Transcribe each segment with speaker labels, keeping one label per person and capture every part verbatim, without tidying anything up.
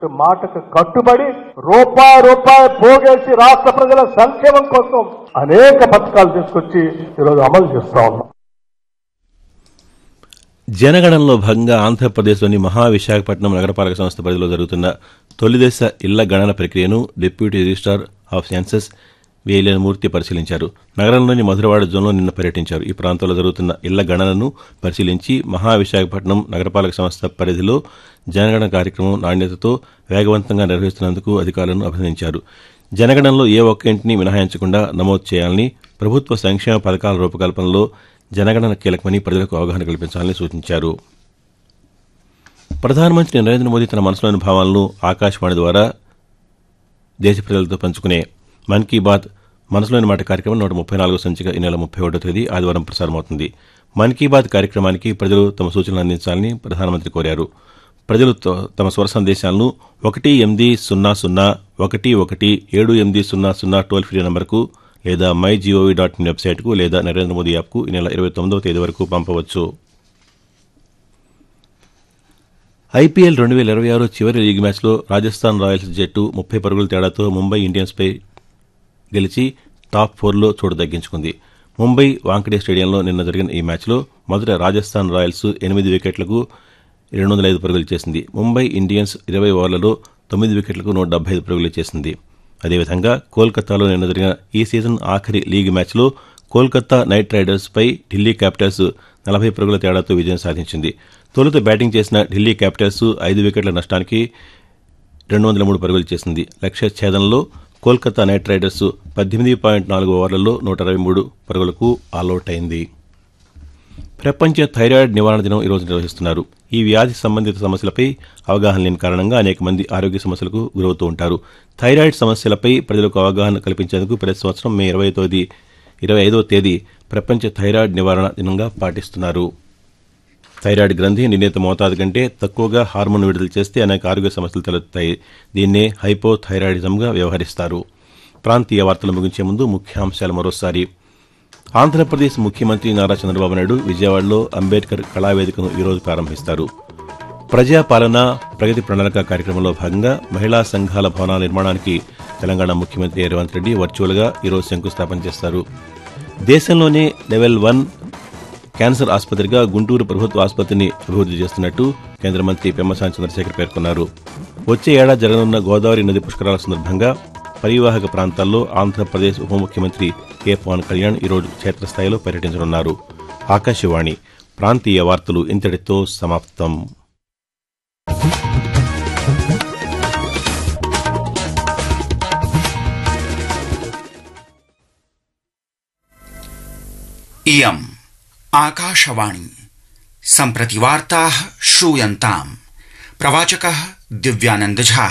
Speaker 1: మాటకు కట్టుబడి రూపాయి రూపాయి పోగేసి రాష్ట్ర ప్రజల సంక్షేమం కోసం అనేక పథకాలు తీసుకొచ్చి ఈరోజు అమలు చేస్తా ఉన్నాం.
Speaker 2: జనగణనలో భాగంగా ఆంధ్రప్రదేశ్లోని మహావిశాఖపట్నం నగరపాలక సంస్థ పరిధిలో జరుగుతున్న తొలిదశ ఇళ్ల గణన ప్రక్రియను deputy registrar of census Veleni మూర్తి పరిశీలించారు. నగరంలోని మధురవాడ జోన్లో నిన్న పర్యటించారు. ఈ ప్రాంతంలో జరుగుతున్న ఇళ్ల గణనను పరిశీలించి మహావిశాఖపట్నం నగరపాలక సంస్థ పరిధిలో జనగణన కార్యక్రమం నాణ్యతతో వేగవంతంగా నిర్వహిస్తున్నందుకు అధికారులను అభినందించారు. జనగణనలో ఏ ఒక్క ఇంటిని మినహాయించకుండా నమోదు చేయాలని, ప్రభుత్వ సంక్షేమ పథకాల రూపకల్పనలో జనగణన కీలకమని ప్రజలకు అవగాహన కల్పించాలని సూచించారు. ప్రధానమంత్రి నరేంద్ర మోదీ తన మనసులోని భావాలను ఆకాశవాణి ద్వారా దేశ ప్రజలతో పంచుకునే మన్ కీ బాత్ మనసులోని మాట కార్యక్రమం నూట ముప్పై నాలుగో సంచిక ఈ నెల ముప్పై ఒకటో తేదీ ఆదివారం ప్రసారమవుతుంది. మన్ కీ బాత్ కార్యక్రమానికి ప్రజలు తమ సూచనలు అందించాలని ప్రధానమంత్రి కోరారు. ప్రజలు తమ స్వర సందేశాలను ఒకటి ఎనిమిది సున్నా సున్నా ఒకటి ఒకటి ఏడు ఎనిమిది సున్నా సున్నా టోల్ ఫ్రీ నంబర్కు లేదా మై జీఓవీ డాట్ ఇన్ వెబ్సైట్కు లేదా నరేంద్ర మోదీ యాప్కు ఈ నెల ఇరవై తొమ్మిదవ తేదీ వరకు పంపవచ్చు. ఐపీఎల్ రెండు వేల ఇరవై ఆరు చివరి లీగ్ మ్యాచ్లో రాజస్థాన్ రాయల్స్ జట్టు ముప్పై పరుగుల తేడాతో ముంబై ఇండియన్స్పై గెలిచి టాప్ ఫోర్లో చోటు దక్కించుకుంది. ముంబై వాంఖడే స్టేడియంలో నిన్న జరిగిన ఈ మ్యాచ్లో మొదట రాజస్థాన్ రాయల్స్ ఎనిమిది వికెట్లకు రెండు వందల ఐదు పరుగులు చేసింది. ముంబై ఇండియన్స్ ఇరవై ఓవర్లలో తొమ్మిది వికెట్లకు నూట డెబ్బై ఐదు పరుగులు చేసింది. అదేవిధంగా కోల్కతాలో నిన్న జరిగిన ఈ సీజన్ ఆఖరి లీగ్ మ్యాచ్లో కోల్కతా నైట్ రైడర్స్పై ఢిల్లీ క్యాపిటల్స్ నలభై పరుగుల తేడాతో విజయం సాధించింది. తొలుత బ్యాటింగ్ చేసిన ఢిల్లీ క్యాపిటల్స్ ఐదు వికెట్ల నష్టానికి రెండు వందల మూడు పరుగులు చేసింది. లక్ష్య ఛేదనలో కోల్కతా నైట్ రైడర్స్ పద్దెనిమిది పాయింట్ నాలుగు ఓవర్లలో నూట అరవై మూడు పరుగులకు ఆల్అవుట్ అయింది. ప్రపంచ థైరాయిడ్ నివారణ దినం ఈరోజు నిర్వహిస్తున్నారు. ఈ వ్యాధి సంబంధిత సమస్యలపై అవగాహన లేని కారణంగా అనేక మంది ఆరోగ్య సమస్యలకు గురవుతూ ఉంటారు. థైరాయిడ్ సమస్యలపై ప్రజలకు అవగాహన కల్పించేందుకు ప్రతి సంవత్సరం మే ఇరవై తేదీ ఇరవై ఐదవ తేదీ ప్రపంచ థైరాయిడ్ నివారణ దినంగా పాటిస్తున్నారు. థైరాయిడ్ గ్రంథి నిర్ణీత మోతాదు కంటే తక్కువగా హార్మోన్ విడుదల చేస్తే అనేక ఆరోగ్య సమస్యలు తలెత్తాయి. దీన్నే హైపోథైరాయిడిజంగా వ్యవహరిస్తారు. ప్రాంతీయ వార్తలు ముగించే ముందు ముఖ్యాంశాలు మరోసారి. ఆంధ్రప్రదేశ్ ముఖ్యమంత్రి నారా చంద్రబాబు నాయుడు విజయవాడలో అంబేద్కర్ కళావేదికను ఈరోజు ప్రారంభిస్తారు. ప్రజాపాలన ప్రగతి ప్రణాళిక కార్యక్రమంలో భాగంగా మహిళా సంఘాల భవనాల నిర్మాణానికి తెలంగాణ ముఖ్యమంత్రి రేవంత్ రెడ్డి వర్చువల్గా ఈరోజు శంకుస్థాపన చేస్తారు. దేశంలోనే లెవెల్ వన్ క్యాన్సర్ ఆసుపత్రిగా గుంటూరు ప్రభుత్వ ఆసుపత్రిని అభివృద్ది చేస్తున్నట్టు కేంద్ర మంత్రి పెమ్మసాని చంద్రశేఖర్ పేర్కొన్నారు. వచ్చే ఏడాది జరగనున్న గోదావరి నది పుష్కరాల సందర్భంగా పరివాహక ప్రాంతాల్లో ఆంధ్రప్రదేశ్ ఉప ముఖ్యమంత్రి కె పవన్ కళ్యాణ్ ఈరోజు క్షేత్రస్థాయిలో పర్యటించనున్నారు. ఆకాశవాణి ప్రాంతీయ వార్తలు ఇంతటితో సమాప్తం.
Speaker 3: इयम् आकाशवाणी सम्प्रति वार्ताः श्रूयन्ताम्. प्रवाचकः दिव्यानंद झा.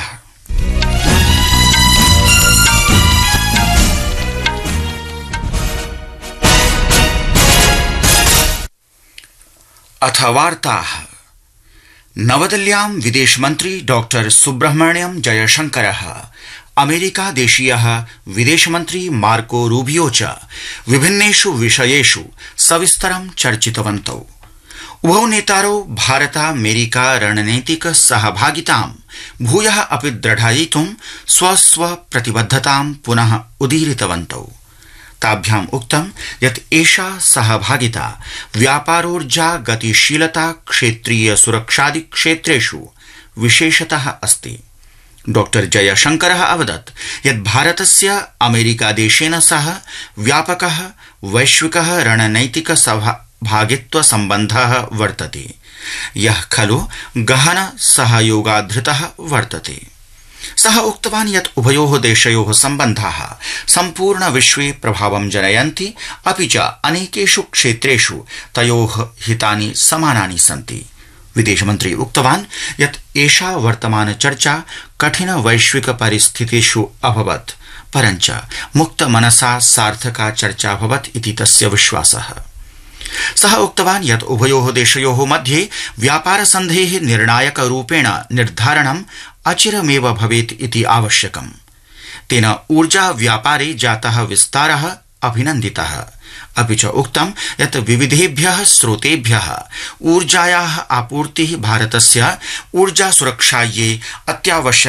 Speaker 3: अथ वार्ताः. नवदिल्ल्यां विदेशमन्त्री डॉक्टर सुब्रह्मण्यम जयशंकरः अमेरिका देशीयः विदेशमन्त्री मार्को रूबियो च विभिन्नेषु विषयेषु सविस्तरं चर्चितवन्तौ. उभौ नेतारौ भारतामेरिका रणनैतिक सहभागितां भूयः अपि दृढयितुं स्वस्व प्रतिबद्धतां पुनः उदीरितवन्तौ. ताभ्याम् उक्तं यत् एषा सहभागिता व्यापारोर्जा गतिशीलता क्षेत्रीय सुरक्षादि क्षेत्रेषु विशेषतः अस्ति. डॉक्टर जयशंकरः अवदत् यत् भारतस्य अमेरिकादेशेन सह व्यापकः वैश्विकः रणनैतिक सहभागित्व सम्बन्धः वर्तते, यः खलु गहन सहयोगाधृतः वर्तते. सः उक्तवान् यत् उभयोः देशयोः सम्बन्धाः सम्पूर्ण विश्वे प्रभावं जनयन्ति, अपि च अनेकेषु क्षेत्रेषु तयोः हितानि समानानि सन्ति. विदेशमन्त्री उक्तवान् यत् एषा वर्तमान चर्चा कठिन वैश्विक परिस्थितिषु अभवत्, परञ्च मुक्त मनसा सार्थका चर्चा अभवत् इति तस्य विश्वासः. सः उक्तवान् यत् उभयोः देशयोः मध्ये व्यापार सन्धेः निर्णायक रूपेण निर्धारणम् अचिरमेव भवेत् इति आवश्यकम्. तेन ऊर्जा व्यापारे जातः विस्तारः अभिनन्दितः, अपि च उक्तं यत् विविधेभ्यः स्रोतेभ्यः ऊर्जायाः आपूर्तिः भारतस्य ऊर्जा सुरक्षायै अत्यावश्यक